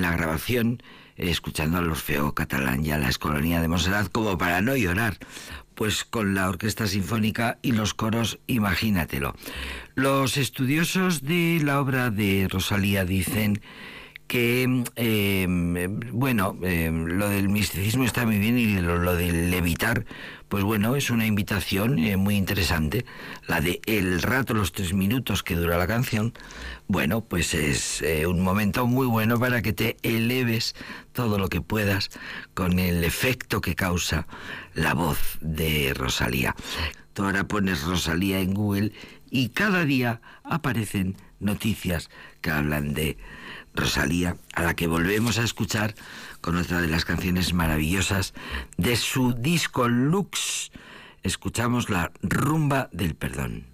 la grabación, escuchando al Orfeo Catalán y a la Escolanía de Montserrat, como para no llorar. Pues con la Orquesta Sinfónica y los coros, imagínatelo. Los estudiosos de la obra de Rosalía dicen que, lo del misticismo está muy bien, y lo del levitar, pues bueno, es una invitación muy interesante. La de el rato, los 3 minutos que dura la canción, bueno, pues es un momento muy bueno para que te eleves todo lo que puedas con el efecto que causa la voz de Rosalía. Tú ahora pones Rosalía en Google y cada día aparecen noticias que hablan de Rosalía, a la que volvemos a escuchar con otra de las canciones maravillosas de su disco Lux. Escuchamos la Rumba del Perdón.